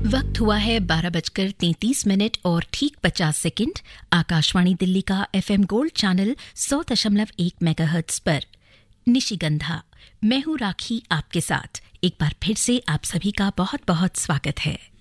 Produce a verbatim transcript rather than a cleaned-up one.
वक्त हुआ है बारह बजकर तैंतीस मिनट और ठीक पचास सेकंड। आकाशवाणी दिल्ली का एफएम गोल्ड चैनल सौ दशमलव एक मेगाहर्ट्ज पर निशिगंधा। मैं हूं राखी आपके साथ। एक बार फिर से आप सभी का बहुत बहुत स्वागत है।